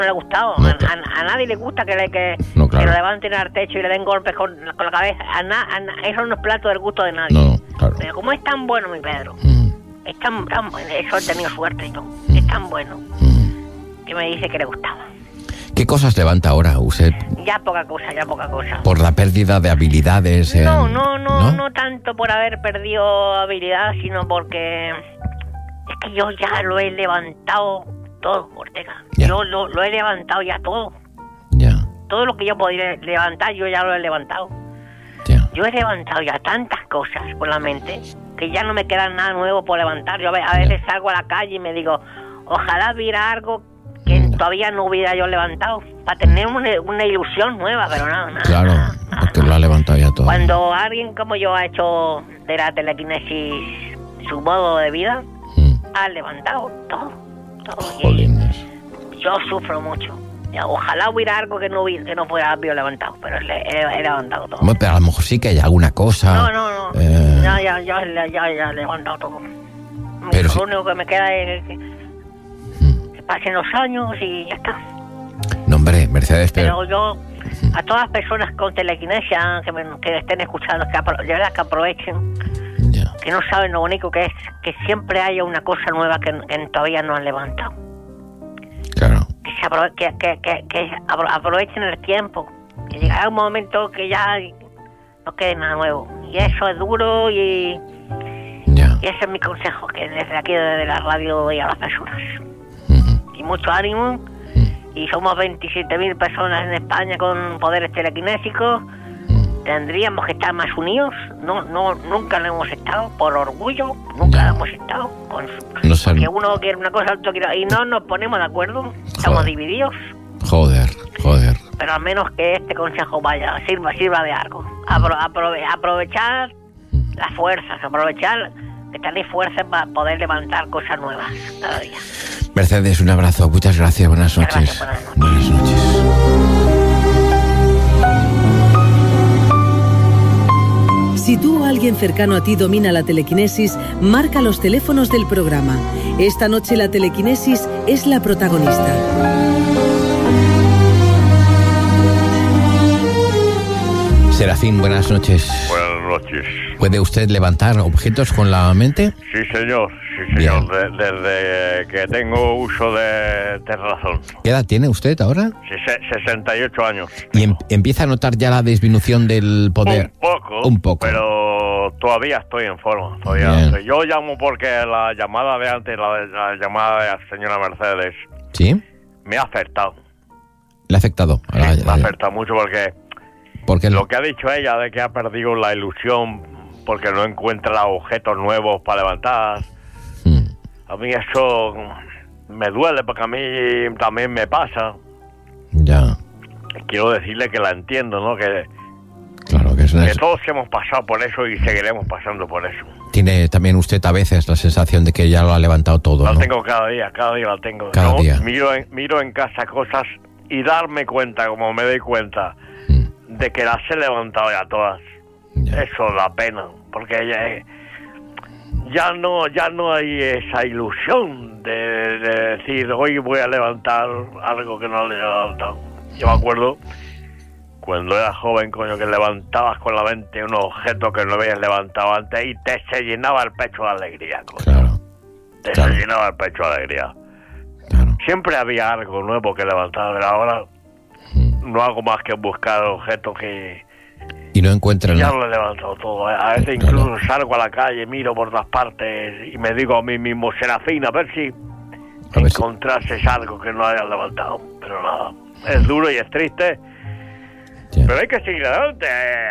no le ha gustado. No, A nadie le gusta que No, claro. que lo levanten al techo y le den golpes con la cabeza. Eso no es plato del gusto de nadie. No, claro. Pero como es tan bueno, mi Pedro, es tan bueno, eso he tenido suerte y todo, es tan bueno, que me dice que le gustaba. ¿Qué cosas levanta ahora usted? Ya poca cosa. ¿Por la pérdida de habilidades? No tanto por haber perdido habilidad, sino porque es que yo ya lo he levantado todo, Ortega. Ya. Yo lo he levantado ya todo. Ya, Todo lo que yo podía levantar, yo ya lo he levantado. ya. Yo he levantado ya tantas cosas por la mente que ya no me queda nada nuevo por levantar. Yo a veces salgo a la calle y me digo, ojalá hubiera algo que todavía no hubiera yo levantado, para tener una ilusión nueva, pero nada. Claro, porque lo ha levantado ya todo. Cuando alguien como yo ha hecho de la telequinesis su modo de vida, ha levantado todo. Jolines. Yo sufro mucho. Ojalá hubiera algo que no fuera bien levantado, pero he levantado todo. Bueno, pero a lo mejor sí que hay alguna cosa. No. Ya he levantado todo. Pero lo único que me queda es que pasen los años y ya está. No, hombre, Mercedes, Pero yo, a todas las personas con telequinesia que estén escuchando, de verdad que aprovechen, Ya. que no saben lo bonito que es, que siempre haya una cosa nueva que todavía no han levantado. Claro. Que aprovechen el tiempo, que llegará un momento que ya no quede nada nuevo. Y eso es duro y ese es mi consejo, que desde aquí, desde la radio, doy a las personas. Y mucho ánimo. Y somos 27.000 personas en España con poderes telequinésicos. Tendríamos que estar más unidos. Nunca lo hemos estado, por orgullo, nunca lo hemos estado. Porque uno quiere una cosa, otro quiere, y no nos ponemos de acuerdo, estamos divididos. Joder. Pero al menos que este consejo sirva de algo. Aprovechar las fuerzas, aprovechar que tenéis fuerzas para poder levantar cosas nuevas cada día. Mercedes, un abrazo, muchas gracias, buenas noches. Buenas noches. Si tú o alguien cercano a ti domina la telequinesis, marca los teléfonos del programa. Esta noche la telequinesis es la protagonista. Serafín, buenas noches. Buenas noches. ¿Puede usted levantar objetos con la mente? Sí, señor. Desde que tengo uso de razón. ¿Qué edad tiene usted ahora? 68 años. ¿Y empieza a notar ya la disminución del poder? Un poco. Pero todavía estoy en forma. Yo llamo porque la llamada de antes, la llamada de la señora Mercedes, ¿sí? Me ha afectado. ¿Le ha afectado? Sí, me ha afectado mucho porque lo que ha dicho ella de que ha perdido la ilusión porque no encuentra objetos nuevos para levantar. A mí eso me duele porque a mí también me pasa. Ya. Quiero decirle que la entiendo, ¿no? Que todos hemos pasado por eso y seguiremos pasando por eso. Tiene también usted a veces la sensación de que ya lo ha levantado todo, La ¿no? tengo cada día la tengo. Cada día. Miro en casa cosas y darme cuenta, como me doy cuenta, de que las he levantado ya todas. Ya. Eso da pena, porque ya no hay esa ilusión de decir hoy voy a levantar algo que no le he levantado. Yo me acuerdo cuando era joven, coño, que levantabas con la mente un objeto que no habías levantado antes y se llenaba el pecho de alegría, coño. Claro. Se llenaba el pecho de alegría. Claro. Siempre había algo nuevo que levantar, pero ahora no hago más que buscar objetos que... Y no encuentran ya lo he levantado todo. A veces incluso salgo a la calle, miro por todas partes y me digo a mí mismo, Serafín, a ver si encontrases algo que no hayas levantado. Pero nada, es duro y es triste. Ya. Pero hay que seguir adelante.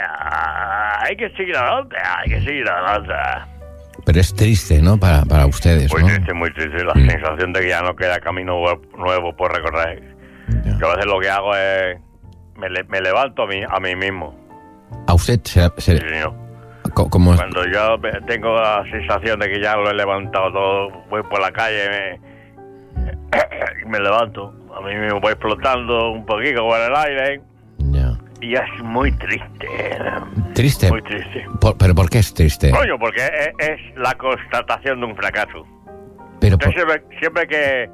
Pero es triste, ¿no? Para ustedes, ¿no? Muy triste. La sensación de que ya no queda camino nuevo por recorrer. Ya. Yo a veces lo que hago es... Me levanto a mí mismo. ¿A usted Sí, señor. ¿Cómo? Cuando yo tengo la sensación de que ya lo he levantado todo, voy por la calle y me levanto. A mí me voy flotando un poquito por el aire. Ya. Y es muy triste. ¿Triste? Muy triste. ¿Pero por qué es triste? Coño, porque es la constatación de un fracaso. Pero siempre que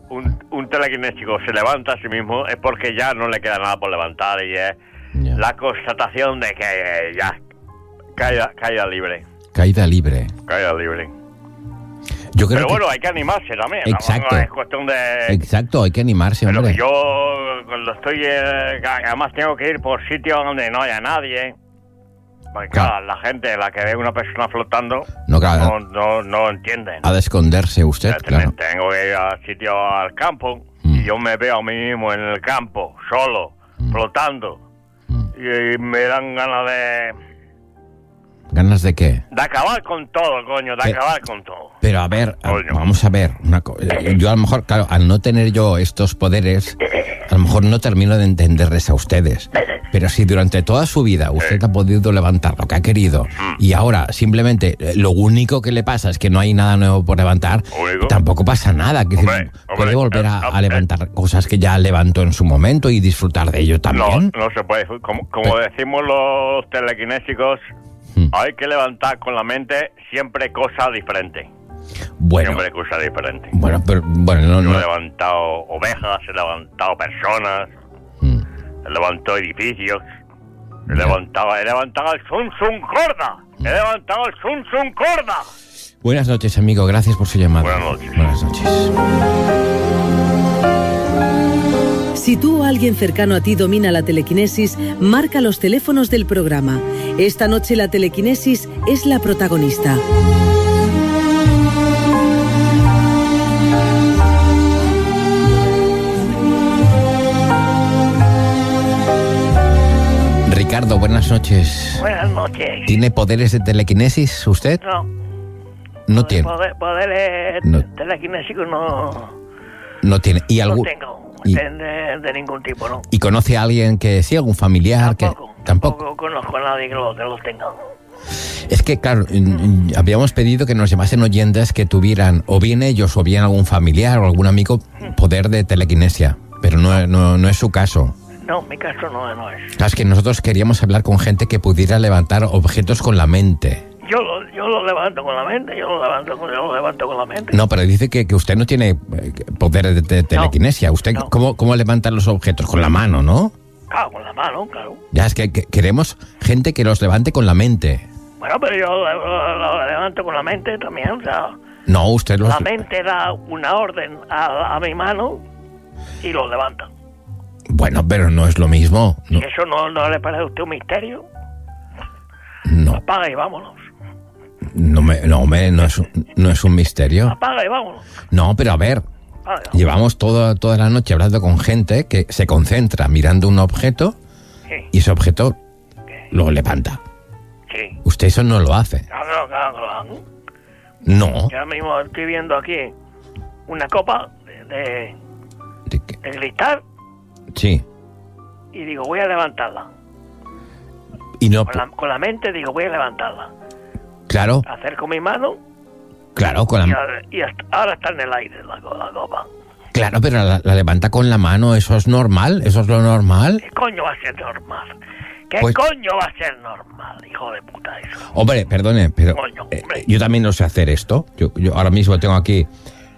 un telequinésico se levanta a sí mismo es porque ya no le queda nada por levantar y es la constatación de que ya caída libre. Caída libre. Caída libre. Yo creo pero bueno, hay que animarse también. Exacto. No es cuestión de... Exacto, hay que animarse, pero hombre. Pero yo cuando estoy... además tengo que ir por sitios donde no haya nadie. Porque claro, la gente, la que ve una persona flotando, no entienden. Ha de esconderse usted, claro. Tengo que ir al sitio, al campo, y yo me veo a mí mismo en el campo, solo, flotando. Y me dan ganas de... ¿Ganas de qué? De acabar con todo, coño, acabar con todo. Pero a ver, vamos a ver. Yo a lo mejor, claro, al no tener yo estos poderes, a lo mejor no termino de entenderles a ustedes. Pero si durante toda su vida usted ha podido levantar lo que ha querido y ahora simplemente lo único que le pasa es que no hay nada nuevo por levantar, tampoco pasa nada. Que puede volver a levantar cosas que ya levantó en su momento y disfrutar de ello también. No se puede. Como decimos los telequinésicos, hay que levantar con la mente siempre cosas diferentes. Bueno. Siempre cosas diferentes. Bueno, pero bueno, Yo he levantado ovejas, he levantado personas, he levantado edificios, he levantado el Sun Sun Corda. He levantado el Sun Sun Corda. Buenas noches, amigo. Gracias por su llamada. Buenas noches. Buenas noches. Si tú o alguien cercano a ti domina la telequinesis, marca los teléfonos del programa. Esta noche la telequinesis es la protagonista. Ricardo, buenas noches. Buenas noches. ¿Tiene poderes de telequinesis usted? No. No tiene. Poderes telequinésicos no tiene. ¿Y algún? No tengo. De ningún tipo, ¿no? ¿Y conoce a alguien que sí, algún familiar? Tampoco conozco a nadie que los tenga. Es que, claro, habíamos pedido que nos llamasen oyentes que tuvieran, o bien ellos, o bien algún familiar o algún amigo, poder de telequinesia, pero no es su caso. No, mi caso no es. Claro, es que nosotros queríamos hablar con gente que pudiera levantar objetos con la mente. Yo lo levanto con la mente, yo lo levanto con la mente. No, pero dice que usted no tiene poder de telequinesia. ¿Usted cómo levanta los objetos? Con la mano, ¿no? Claro, con la mano, claro. Ya, es que queremos gente que los levante con la mente. Bueno, pero yo lo levanto con la mente también, o sea... No, usted La mente da una orden a mi mano y lo levanta. Bueno, pero no es lo mismo. No. ¿Eso no le parece a usted un misterio? No. Apaga y vámonos. No es un misterio. Apaga y vámonos. No, pero a ver, llevamos toda la noche hablando con gente que se concentra mirando un objeto y ese objeto lo levanta. Sí. Usted eso no lo hace. Claro. No. Yo ahora mismo estoy viendo aquí una copa de cristal. Sí. Y digo, voy a levantarla. Y no... Con la mente digo, voy a levantarla. Claro. Acerco mi mano. Claro, con la... Y ahora está en el aire la copa. Claro, pero la levanta con la mano, ¿eso es normal? ¿Eso es lo normal? ¿Qué coño va a ser normal? ¿Qué coño va a ser normal, hijo de puta eso? Hombre, perdone, pero yo también no sé hacer esto. Yo ahora mismo tengo aquí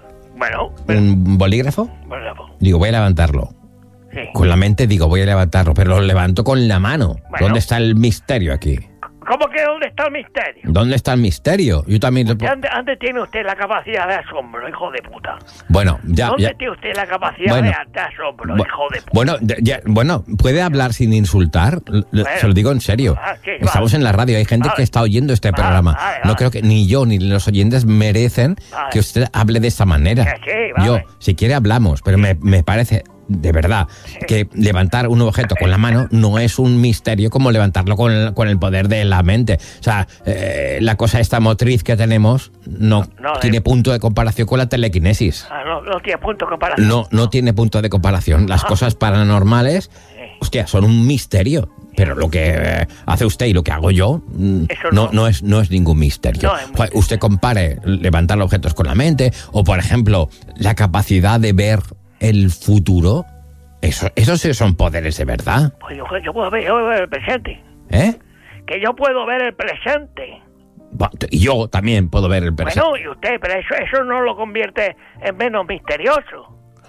un bolígrafo. Digo, voy a levantarlo. Sí. Con la mente digo, voy a levantarlo, pero lo levanto con la mano. Bueno. ¿Dónde está el misterio aquí? ¿Cómo que dónde está el misterio? ¿Dónde está el misterio? Yo también... ¿Dónde tiene usted la capacidad de asombro, hijo de puta? Bueno, ya... ¿Dónde tiene usted la capacidad de asombro, hijo de puta? Bueno, ¿puede hablar sin insultar? Se lo digo en serio. Estamos en la radio, hay gente que está oyendo este programa. No creo que ni yo ni los oyentes merecen que usted hable de esa manera. Yo, si quiere hablamos, pero me parece... De verdad, que levantar un objeto con la mano no es un misterio como levantarlo con el poder de la mente. O sea, la cosa esta motriz que tenemos no tiene punto de comparación con la telequinesis. No tiene punto de comparación. No tiene punto de comparación. Las cosas paranormales, hostia, son un misterio. Pero lo que hace usted y lo que hago yo no es ningún misterio. Usted compare levantar objetos con la mente o, por ejemplo, la capacidad de ver el futuro. Esos sí son poderes de verdad. Pues yo puedo ver el presente. Que yo puedo ver el presente. Y yo también puedo ver el presente. Bueno, y usted, pero eso no lo convierte en menos misterioso.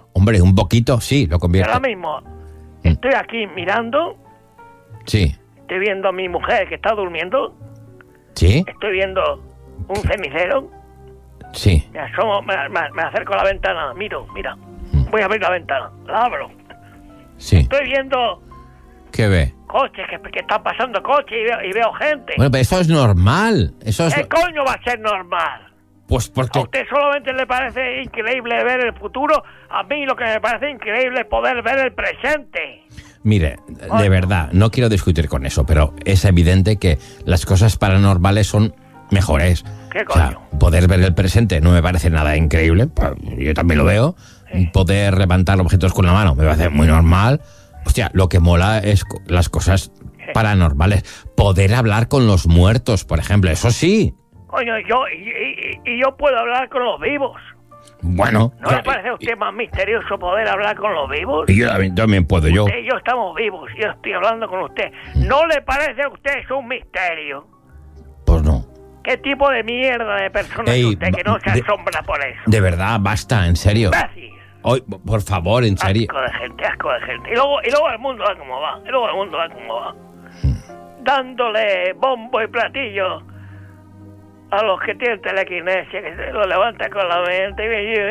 Hombre, un poquito, sí, lo convierte. Ahora mismo estoy aquí mirando. Sí. Estoy viendo a mi mujer que está durmiendo. Sí. Estoy viendo un cenicero. Sí. Me asomo, me acerco a la ventana, mira. Voy a abrir la ventana, la abro. Sí. Estoy viendo... ¿Qué ve? Coches, que están pasando coches y veo gente. Bueno, pero eso es normal. ¿Qué coño va a ser normal? Pues porque... ¿A usted solamente le parece increíble ver el futuro? A mí lo que me parece increíble es poder ver el presente. Mire, de verdad, no quiero discutir con eso, pero es evidente que las cosas paranormales son mejores. ¿Qué coño? O sea, poder ver el presente no me parece nada increíble, yo también lo veo. Poder levantar objetos con la mano me parece muy normal. Hostia, lo que mola es las cosas paranormales. Poder hablar con los muertos, por ejemplo, eso sí. Coño, yo puedo hablar con los vivos. Bueno. ¿No le parece a usted más misterioso poder hablar con los vivos? Y yo también puedo, yo. Usted y yo estamos vivos, yo estoy hablando con usted. ¿No le parece a usted eso un misterio? Pues no. ¿Qué tipo de mierda de persona es usted que no se asombra por eso? De verdad, basta, en serio. Gracias. Hoy, por favor, en serio. Asco de gente. Y luego el mundo va como va. Dándole bombo y platillo a los que tienen telequinesia, que se lo levantan con la mente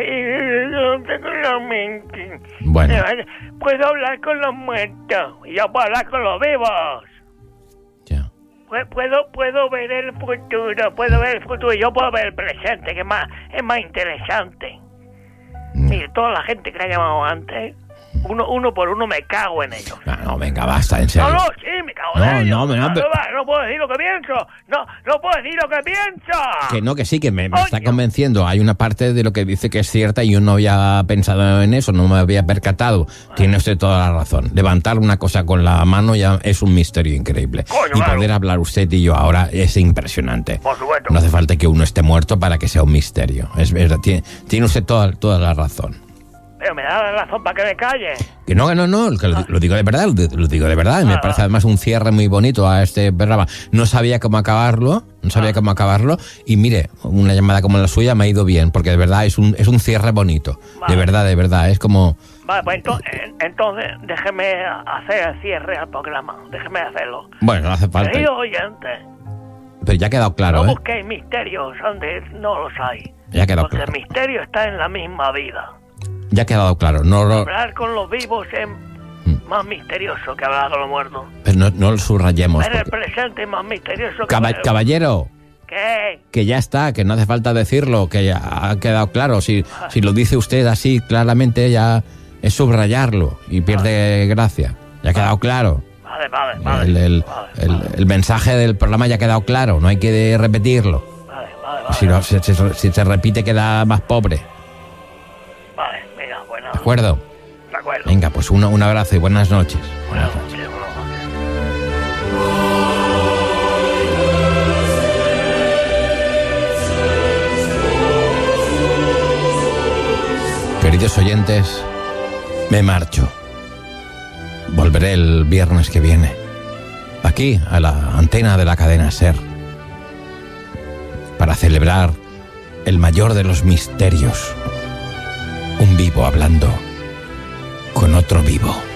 y con la mente. Bueno. Puedo hablar con los muertos y yo puedo hablar con los vivos. Ya. Puedo ver el futuro y yo puedo ver el presente, que es más interesante. Mire, toda la gente que ha llamado antes, uno por uno me cago en ellos. No, venga, basta, en serio. No, sí, me cago en ellos. No puedo decir lo que pienso. No puedo decir lo que pienso. Que sí, que me está convenciendo. Hay una parte de lo que dice que es cierta y yo no había pensado en eso, no me había percatado. Tiene usted toda la razón. Levantar una cosa con la mano ya es un misterio increíble. Coño, y poder hablar usted y yo ahora es impresionante. Por supuesto. No hace falta que uno esté muerto para que sea un misterio. Es verdad, tiene usted toda la razón. Pero me da la razón para que me calle. Que no, que lo digo de verdad, lo digo de verdad. Me parece además un cierre muy bonito a este programa. No sabía cómo acabarlo, y mire, una llamada como la suya me ha ido bien, porque de verdad es un cierre bonito. Vale. De verdad, es como... Vale, pues entonces déjeme hacer el cierre al programa, déjeme hacerlo. Bueno, no hace falta. Querido oyente, pero ya ha quedado claro, no busquéis misterios donde no los hay. Ya ha quedado porque claro. El misterio está en la misma vida. Ya ha quedado claro. Hablar con los vivos es más misterioso que hablar con los muertos. Pero no lo subrayemos. Ver el presente es más misterioso que... Caballero. ¿Qué? Que ya está, que no hace falta decirlo, que ya ha quedado claro. Si lo dice usted así claramente, ya es subrayarlo y pierde gracia. Ya ha quedado claro. Vale. El mensaje del programa ya ha quedado claro, no hay que repetirlo. Vale. Si se repite queda más pobre. Vale, venga, bueno. ¿De acuerdo? De acuerdo. Venga, pues un abrazo y buenas noches. Buenas noches. Queridos oyentes, me marcho. Volveré el viernes que viene, aquí, a la antena de la cadena SER, para celebrar el mayor de los misterios. Un vivo hablando con otro vivo.